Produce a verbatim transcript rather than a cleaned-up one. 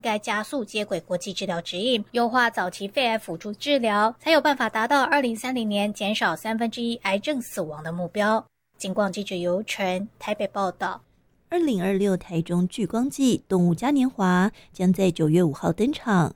该加速接轨国际治疗指引，优化早期肺癌辅助治疗，才有办法达到二零三零年减少三分之一癌症死亡的目标。警广记者尤纯台北报道。 二零二六台中聚光季动物嘉年华将在九月五号登场，